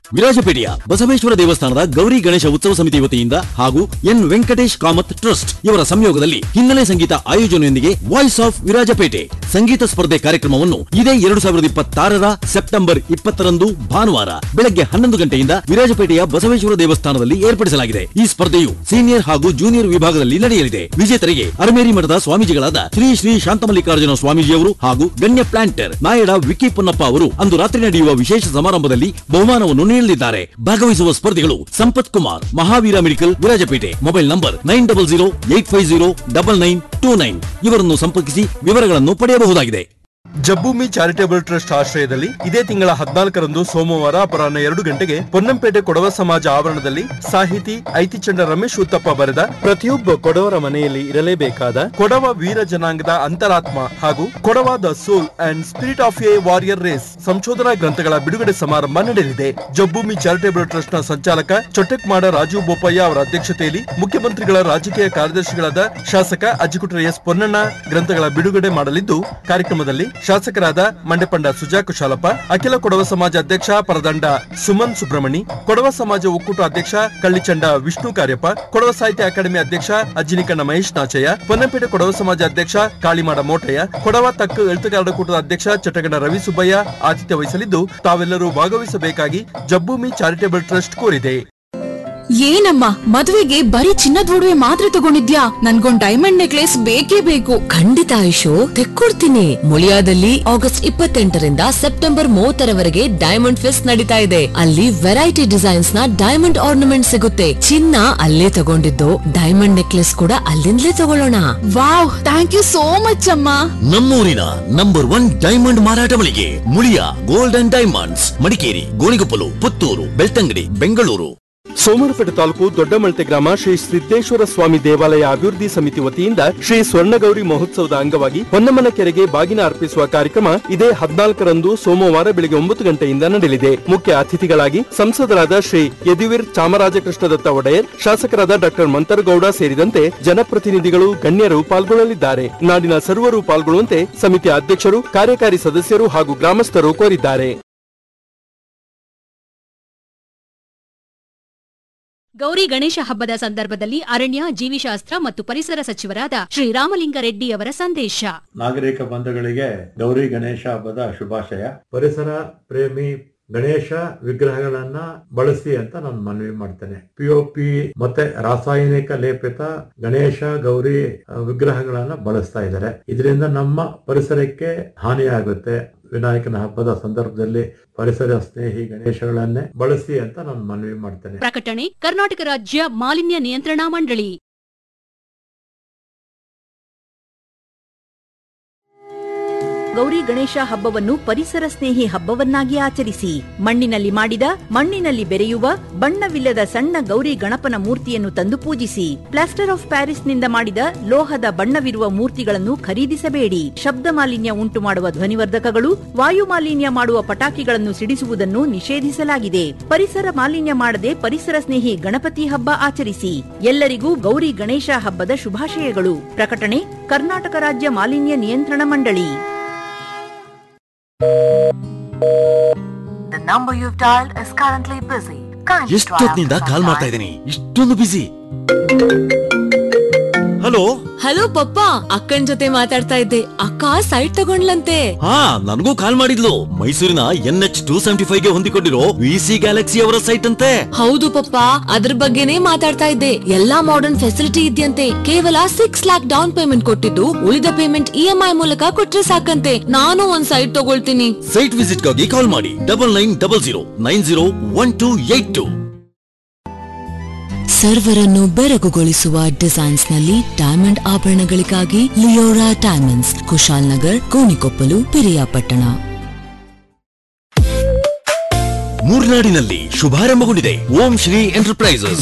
ವಿರಾಜಪೇಟೆಯ ಬಸವೇಶ್ವರ ದೇವಸ್ಥಾನದ ಗೌರಿ ಗಣೇಶ ಉತ್ಸವ ಸಮಿತಿ ವತಿಯಿಂದ ಹಾಗೂ ಎನ್ ವೆಂಕಟೇಶ್ ಕಾಮತ್ ಟ್ರಸ್ಟ್ ಇವರ ಸಂಯೋಗದಲ್ಲಿ ಹಿನ್ನೆಲೆ ಸಂಗೀತ ಆಯೋಜನೆಯೊಂದಿಗೆ ವಾಯ್ಸ್ ಆಫ್ ವಿರಾಜಪೇಟೆ ಸಂಗೀತ ಸ್ಪರ್ಧೆ ಕಾರ್ಯಕ್ರಮವನ್ನು ಇದೇ 2026ರ ಸೆಪ್ಟೆಂಬರ್ 20ರಂದು ಭಾನುವಾರ ಬೆಳಗ್ಗೆ 11 ಗಂಟೆಯಿಂದ ವಿರಾಜಪೇಟೆಯ ಬಸವೇಶ್ವರ ದೇವಸ್ಥಾನದಲ್ಲಿ ಏರ್ಪಡಿಸಲಾಗಿದೆ. ಈ ಸ್ಪರ್ಧೆಯು ಸೀನಿಯರ್ ಹಾಗೂ ಜೂನಿಯರ್ ವಿಭಾಗದಲ್ಲಿ ನಡೆಯಲಿದೆ. ವಿಜೇತರಿಗೆ ಅರಮೇರಿ ಮಠದ ಸ್ವಾಮೀಜಿಗಳಾದ ಶ್ರೀ ಶ್ರೀ ಶಾಂತಮಲ್ಲಿಕಾರ್ಜುನ ಸ್ವಾಮೀಜಿಯವರು ಹಾಗೂ ಗಣ್ಯ ಪ್ಲಾಂಟರ್ ನಾಯಡ ವಿಕ್ಕಿ ಪೊನ್ನಪ್ಪ ಅವರು ಅಂದು ರಾತ್ರಿ ನಡೆಯುವ ವಿಶೇಷ ಸಮಾರಂಭದಲ್ಲಿ ಬಹುಮಾನವನ್ನು ನೀಡಲಿದ್ದಾರೆ. ಭಾಗವಹಿಸುವ ಸ್ಪರ್ಧಿಗಳು Sampath Kumar, Mahavir medical, Virajpet. Mobile number 9008509929 ಇವರನ್ನು ಸಂಪರ್ಕಿಸಿ ವಿವರಗಳನ್ನು ಪಡೆಯಬಹುದಾಗಿದೆ. ಜಬ್ಬೂಮಿ ಚಾರಿಟೇಬಲ್ ಟ್ರಸ್ಟ್ ಆಶ್ರಯದಲ್ಲಿ ಇದೇ ತಿಂಗಳ 14ರಂದು ಸೋಮವಾರ ಅಪರಾಹ್ನ 2 ಗಂಟೆಗೆ ಪೊನ್ನಂಪೇಟೆ ಕೊಡವ ಸಮಾಜ ಆವರಣದಲ್ಲಿ ಸಾಹಿತಿ ಐತಿಚಂಡ ರಮೇಶ್ ಉತ್ತಪ್ಪ ಬರೆದ ಪ್ರತಿಯೊಬ್ಬ ಕೊಡವರ ಮನೆಯಲ್ಲಿ ಇರಲೇಬೇಕಾದ ಕೊಡವ ವೀರ ಜನಾಂಗದ ಅಂತರಾತ್ಮ ಹಾಗೂ Kodava the soul and spirit of A warrior race ಸಂಶೋಧನಾ ಗ್ರಂಥಗಳ ಬಿಡುಗಡೆ ಸಮಾರಂಭ ನಡೆಯಲಿದೆ. ಜಬ್ಬೂಮಿ ಚಾರಿಟೇಬಲ್ ಟ್ರಸ್ಟ್ ನ ಸಂಚಾಲಕ ಚೊಟ್ಟೆಕ್ಮಾಡ ರಾಜೀವ್ ಬೋಪಯ್ಯ ಅವರ ಅಧ್ಯಕ್ಷತೆಯಲ್ಲಿ ಮುಖ್ಯಮಂತ್ರಿಗಳ ರಾಜಕೀಯ ಕಾರ್ಯದರ್ಶಿಗಳಾದ ಶಾಸಕ ಅಜ್ಜಿಕುಟ್ರ ಎಸ್ ಪೊನ್ನಣ್ಣ ಗ್ರಂಥಗಳ ಬಿಡುಗಡೆ ಮಾಡಲಿದ್ದು, ಕಾರ್ಯಕ್ರಮದಲ್ಲಿ ಶಾಸಕರಾದ ಮಂಡೆಪಂಡ ಸುಜಾ ಕುಶಾಲಪ್ಪ, ಅಖಿಲ ಕೊಡವ ಸಮಾಜ ಅಧ್ಯಕ್ಷ ಪರದಂಡ ಸುಮನ್ ಸುಬ್ರಹ್ಮಣಿ, ಕೊಡವ ಸಮಾಜ ಒಕ್ಕೂಟ ಅಧ್ಯಕ್ಷ ಕಳ್ಳಿಚಂಡ ವಿಷ್ಣು ಕಾರ್ಯಪ್ಪ, ಕೊಡವ ಸಾಹಿತ್ಯ ಅಕಾಡೆಮಿ ಅಧ್ಯಕ್ಷ ಅಜ್ಜಿನಿಕಣ್ಣ ಮಹೇಶ್ ನಾಚಯ್ಯ, ಪೊನ್ನಂಪೇಟೆ ಕೊಡವ ಸಮಾಜ ಅಧ್ಯಕ್ಷ ಕಾಳಿಮಾಡ ಮೋಟಯ್ಯ, ಕೊಡವ ತಕ್ಕ ಎಳುತುಗಾರರ ಕೂಟದ ಅಧ್ಯಕ್ಷ ಚಟಗಣ ರವಿ ಸುಬ್ಬಯ್ಯ ಆತಿಥ್ಯ ವಹಿಸಲಿದ್ದು, ತಾವೆಲ್ಲರೂ ಭಾಗವಹಿಸಬೇಕಾಗಿ ಜಬ್ಬೂಮಿ ಚಾರಿಟೇಬಲ್ ಟ್ರಸ್ಟ್ ಕೋರಿದೆ. ಏನಮ್ಮ ಮದುವೆಗೆ ಬರೀ ಚಿನ್ನದ ಒಡವೆ ಮಾತ್ರ ತಗೊಂಡಿದ್ಯಾ? ನನ್ಗೊಂದ್ ಡೈಮಂಡ್ ನೆಕ್ಲೆಸ್ ಬೇಕೇ ಬೇಕು. ಖಂಡಿತ Ayush, ತೆಕ್ಕೊಡ್ತೀನಿ. ಮುಳಿಯಾದಲ್ಲಿ August 28ರಿಂದ September 30ರವರೆಗೆ diamond fest ನಡೀತಾ ಇದೆ. ಅಲ್ಲಿ ವೆರೈಟಿ ಡಿಸೈನ್ಸ್ ನ ಡೈಮಂಡ್ ಆರ್ನಮೆಂಟ್ ಸಿಗುತ್ತೆ. ಚಿನ್ನ ಅಲ್ಲೇ ತಗೊಂಡಿದ್ದು, ಡೈಮಂಡ್ ನೆಕ್ಲೆಸ್ ಕೂಡ ಅಲ್ಲಿಂದಲೇ ತಗೊಳ್ಳೋಣ. Wow, thank you so much ಅಮ್ಮ. ನಮ್ಮೂರಿನ ನಂಬರ್ 1 ಡೈಮಂಡ್ ಮಾರಾಟ ಮಳಿಗೆ Muliya gold and diamonds, Madikeri, Gonikoppal, Puttur, Belthangady, Bengaluru. Somwarpet taluk ದೊಡ್ಡಮಳತೆ ಗ್ರಾಮ ಶ್ರೀ ಸಿದ್ದೇಶ್ವರ ಸ್ವಾಮಿ ದೇವಾಲಯ ಅಭಿವೃದ್ಧಿ ಸಮಿತಿ ವತಿಯಿಂದ ಶ್ರೀ ಸ್ವರ್ಣಗೌರಿ ಮಹೋತ್ಸವದ ಅಂಗವಾಗಿ ಹೊನ್ನಮ್ಮನ ಕೆರೆಗೆ ಬಾಗಿನ ಅರ್ಪಿಸುವ ಕಾರ್ಯಕ್ರಮ ಇದೇ 14ರಂದು ಸೋಮವಾರ ಬೆಳಗ್ಗೆ 9 ಗಂಟೆಯಿಂದ ನಡೆಯಲಿದೆ. ಮುಖ್ಯ ಅತಿಥಿಗಳಾಗಿ ಸಂಸದರಾದ ಶ್ರೀ ಯದುವೀರ್ ಚಾಮರಾಜಕೃಷ್ಣದತ್ತ ಒಡೆಯರ್, ಶಾಸಕರಾದ ಡಾಕ್ಟರ್ ಮಂತರಗೌಡ ಸೇರಿದಂತೆ ಜನಪ್ರತಿನಿಧಿಗಳು ಗಣ್ಯರು ಪಾಲ್ಗೊಳ್ಳಲಿದ್ದಾರೆ. ನಾಡಿನ ಸರ್ವರು ಪಾಲ್ಗೊಳ್ಳುವಂತೆ ಸಮಿತಿಯ ಅಧ್ಯಕ್ಷರು, ಕಾರ್ಯಕಾರಿ ಸದಸ್ಯರು ಹಾಗೂ ಗ್ರಾಮಸ್ಥರು ಕೋರಿದ್ದಾರೆ. ಗೌರಿ ಗಣೇಶ ಹಬ್ಬದ ಸಂದರ್ಭದಲ್ಲಿ ಅರಣ್ಯ, ಜೀವಿಶಾಸ್ತ್ರ ಮತ್ತು ಪರಿಸರ ಸಚಿವರಾದ ಶ್ರೀ ರಾಮಲಿಂಗಾರೆಡ್ಡಿ ಅವರ ಸಂದೇಶ. ನಾಗರಿಕ ಬಂಧುಗಳಿಗೆ ಗೌರಿ ಗಣೇಶ ಹಬ್ಬದ ಶುಭಾಶಯ. ಪರಿಸರ ಪ್ರೇಮಿ ಗಣೇಶ ವಿಗ್ರಹಗಳನ್ನ ಬಳಸಿ ಅಂತ ನಾನು ಮನವಿ ಮಾಡ್ತೇನೆ. ಪಿಒಪಿ ಮತ್ತೆ ರಾಸಾಯನಿಕ ಲೇಪಿತ ಗಣೇಶ ಗೌರಿ ವಿಗ್ರಹಗಳನ್ನ ಬಳಸ್ತಾ ಇದ್ದಾರೆ. ಇದರಿಂದ ನಮ್ಮ ಪರಿಸರಕ್ಕೆ ಹಾನಿಯಾಗುತ್ತೆ. ವಿನಾಯಕನ ಹಬ್ಬದ ಸಂದರ್ಭದಲ್ಲಿ ಪರಿಸರ ಸ್ನೇಹಿ ಗಣೇಶಗಳನ್ನೇ ಬಳಸಿ ಅಂತ ನಾನು ಮನವಿ ಮಾಡ್ತೇನೆ. ಪ್ರಕಟಣೆ ಕರ್ನಾಟಕ ರಾಜ್ಯ ಮಾಲಿನ್ಯ ನಿಯಂತ್ರಣಾ ಮಂಡಳಿ. ಗೌರಿ ಗಣೇಶ ಹಬ್ಬವನ್ನು ಪರಿಸರ ಸ್ನೇಹಿ ಹಬ್ಬವನ್ನಾಗಿ ಆಚರಿಸಿ. ಮಣ್ಣಿನಲ್ಲಿ ಮಾಡಿದ, ಮಣ್ಣಿನಲ್ಲಿ ಬೆರೆಯುವ, ಬಣ್ಣವಿಲ್ಲದ ಸಣ್ಣ ಗೌರಿ ಗಣಪನ ಮೂರ್ತಿಯನ್ನು ತಂದು ಪೂಜಿಸಿ. ಪ್ಲಾಸ್ಟರ್ ಆಫ್ ಪ್ಯಾರಿಸ್ನಿಂದ ಮಾಡಿದ ಲೋಹದ ಬಣ್ಣವಿರುವ ಮೂರ್ತಿಗಳನ್ನು ಖರೀದಿಸಬೇಡಿ. ಶಬ್ದ ಮಾಲಿನ್ಯ ಉಂಟು ಮಾಡುವ ಧ್ವನಿವರ್ಧಕಗಳು, ವಾಯು ಮಾಲಿನ್ಯ ಮಾಡುವ ಪಟಾಕಿಗಳನ್ನು ಸಿಡಿಸುವುದನ್ನು ನಿಷೇಧಿಸಲಾಗಿದೆ. ಪರಿಸರ ಮಾಲಿನ್ಯ ಮಾಡದೆ ಪರಿಸರ ಸ್ನೇಹಿ ಗಣಪತಿ ಹಬ್ಬ ಆಚರಿಸಿ. ಎಲ್ಲರಿಗೂ ಗೌರಿ ಗಣೇಶ ಹಬ್ಬದ ಶುಭಾಶಯಗಳು. ಪ್ರಕಟಣೆ ಕರ್ನಾಟಕ ರಾಜ್ಯ ಮಾಲಿನ್ಯ ನಿಯಂತ್ರಣ ಮಂಡಳಿ. The number you've dialed is currently busy. ಎಷ್ಟೊತ್ತಿನಿಂದ ಕಾಲ್ ಮಾಡ್ತಾ ಇದ್ದೀನಿ, ಇಷ್ಟೊಂದು ಬಿಸಿ. ಹಲೋ ಹಲೋ ಪಪ್ಪ, ಅಕ್ಕನ್ ಜೊತೆ ಮಾತಾಡ್ತಾ ಇದ್ದೆ. ಅಕ್ಕ ಸೈಟ್ ತಗೊಂಡ್ಲಂತೆ. ಹಾ, ನನಗೂ ಕಾಲ್ ಮಾಡಿದ್ಲು. ಮೈಸೂರಿನ NH275ಗೆ ಹೊಂದಿಕೊಂಡಿರೋ ವಿಸಿ ಗ್ಯಾಲಕ್ಸಿ ಅವರ ಸೈಟ್ ಅಂತೆ. ಹೌದು ಪಪ್ಪ, ಅದ್ರ ಬಗ್ಗೆನೇ ಮಾತಾಡ್ತಾ ಇದ್ದೆ. ಎಲ್ಲಾ ಮಾಡರ್ನ್ ಫೆಸಿಲಿಟಿ ಇದೆಯಂತೆ. ಕೇವಲ 6 lakhs ಡೌನ್ ಪೇಮೆಂಟ್ ಕೊಟ್ಟಿದ್ದು, ಉಳಿದ ಪೇಮೆಂಟ್ EMI ಮೂಲಕ ಕೊಟ್ರೆ ಸಾಕಂತೆ. ನಾನು ಒಂದ್ ಸೈಟ್ ತಗೊಳ್ತೀನಿ. ಸೈಟ್ ವಿಸಿಟ್ ಗಾಗಿ ಕಾಲ್ ಮಾಡಿ 9900901282. ಸರ್ವರನ್ನು ಬೆರಗುಗೊಳಿಸುವ ಡಿಸೈನ್ಸ್ ನಲ್ಲಿ diamond ಆಭರಣಗಳಿಗಾಗಿ Leora diamonds, Kushal Nagar, Gonikoppal, Piriyapatna. ಮೂರ್ನಾಡಿನಲ್ಲಿ ಶುಭಾರಂಭಗೊಂಡಿದೆ ಓಂ ಶ್ರೀ ಎಂಟರ್ಪ್ರೈಸಸ್